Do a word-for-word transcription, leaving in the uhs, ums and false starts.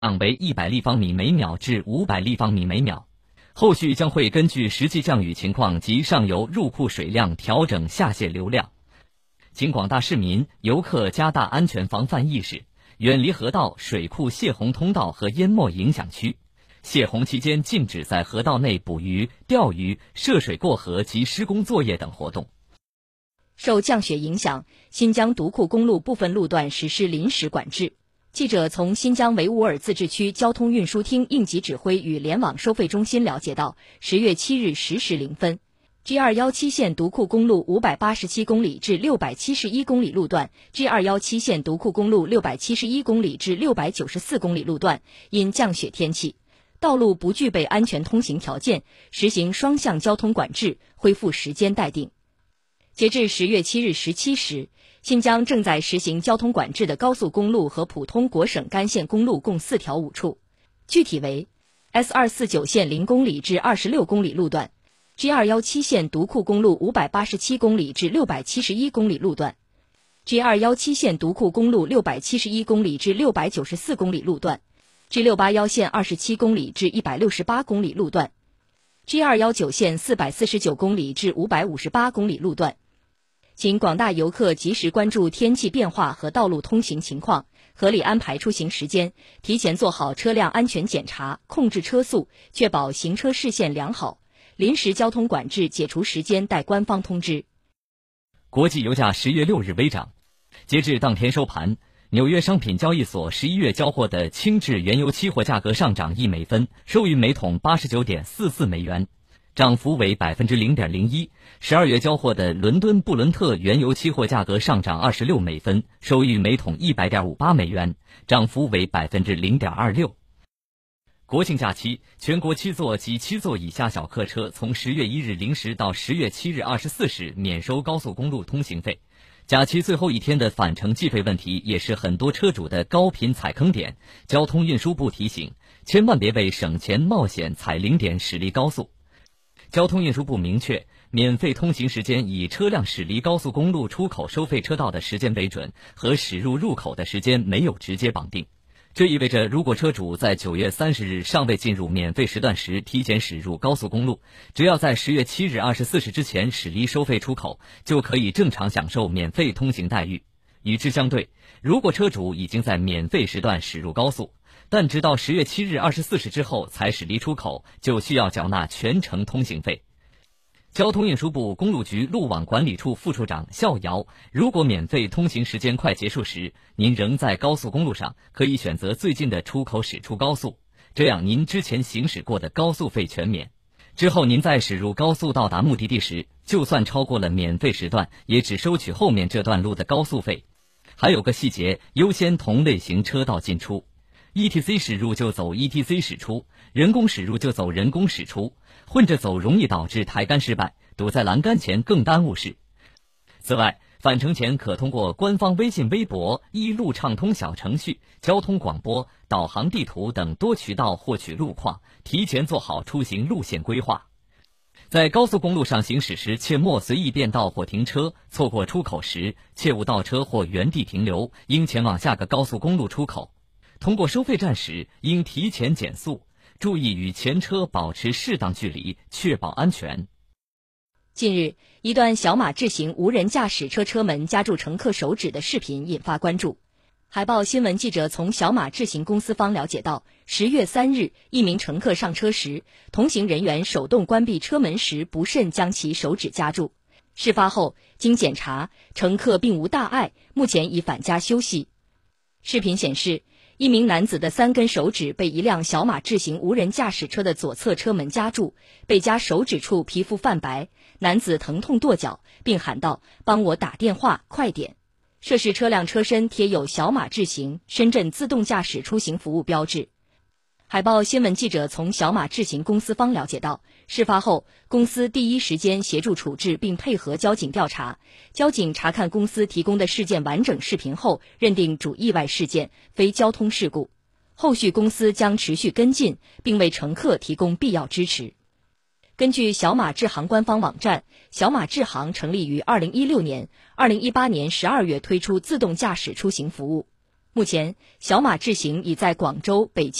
为一百立方米每秒至五百立方米每秒。后续将会根据实际降雨情况及上游入库水量调整下泄流量。请广大市民、游客加大安全防范意识，远离河道、水库泄洪通道和淹没影响区。泄洪期间禁止在河道内捕鱼、钓鱼、涉水过河及施工作业等活动。 受降雪影响，新疆独库公路部分路段实施临时管制。记者从新疆维吾尔自治区交通运输厅应急指挥与联网收费中心了解到，十月七日十时零分 ，G 二一七线独库公路五百八十七公里至六百七十一公里路段 ，G 二一七线独库公路六百七十一公里至六百九十四公里路段，因降雪天气，道路不具备安全通行条件，实行双向交通管制，恢复时间待定。截至十月七日十七时，新疆正在实行交通管制的高速公路和普通国省干线公路共四条五处，具体为 S 二四九线零公里至二十六公里路段 ，G 二一七线独库公路五百八十七公里至六百七十一公里路段 ，G 二一七线独库公路六百七十一公里至六百九十四公里路段 ，G 六八一线二十七公里至一百六十八公里路段 ，G 二一九线四百四十九公里至五百五十八公里路段。请广大游客及时关注天气变化和道路通行情况，合理安排出行时间，提前做好车辆安全检查，控制车速，确保行车视线良好。临时交通管制解除时间待官方通知。 国际油价十月六日微涨，截至当天收盘，纽约商品交易所十一月交货的轻质原油期货价格上涨一美分，收于每桶八十九点四四美元。涨幅为 百分之零点零一， 十二月交货的伦敦布伦特原油期货价格上涨二十六美分，收于每桶 一百点五八美元，涨幅为 百分之零点二六。国庆假期，全国七座及七座以下小客车从十月一日零时到十月七日二十四时免收高速公路通行费。假期最后一天的返程计费问题也是很多车主的高频踩坑点，交通运输部提醒，千万别为省钱冒险踩零点驶离高速。交通运输部明确，免费通行时间以车辆驶离高速公路出口收费车道的时间为准，和驶入入口的时间没有直接绑定。这意味着，如果车主在九月三十日尚未进入免费时段时提前驶入高速公路，只要在十月七日二十四时之前驶离收费出口，就可以正常享受免费通行待遇。与之相对，如果车主已经在免费时段驶入高速，但直到十月七日二十四时之后才驶离出口，就需要缴纳全程通行费。交通运输部公路局路网管理处副处长肖瑶，如果免费通行时间快结束时，您仍在高速公路上，可以选择最近的出口驶出高速，这样您之前行驶过的高速费全免。之后您在驶入高速到达目的地时，就算超过了免费时段，也只收取后面这段路的高速费。还有个细节，优先同类型车道进出。E T C 驶入就走 E T C 驶出，人工驶入就走人工驶出，混着走容易导致抬杆失败，堵在栏杆前更耽误事。此外，返程前可通过官方微信、微博、一路畅通小程序、交通广播、导航地图等多渠道获取路况，提前做好出行路线规划。在高速公路上行驶时，切莫随意变道或停车，错过出口时，切勿倒车或原地停留，应前往下个高速公路出口。通过收费站时，应提前减速，注意与前车保持适当距离，确保安全。 近日，一段小马智行无人驾驶车车门夹住乘客手指的视频引发关注。海报新闻记者从小马智行公司方了解到，十月三日，一名乘客上车时，同行人员手动关闭车门时不慎将其手指夹住。事发后，经检查，乘客并无大碍，目前已返家休息。视频显示，一名男子的三根手指被一辆小马智行无人驾驶车的左侧车门夹住，被夹手指处皮肤泛白，男子疼痛跺脚，并喊道：“帮我打电话，快点！”涉事车辆车身贴有小马智行深圳自动驾驶出行服务标志。海报新闻记者从小马智行公司方了解到，事发后，公司第一时间协助处置并配合交警调查。交警查看公司提供的事件完整视频后，认定主意外事件，非交通事故。后续公司将持续跟进，并为乘客提供必要支持。根据小马智行官方网站，小马智行成立于二零一六年，二零一八年十二月推出自动驾驶出行服务。 目前，小马智行已在广州、北京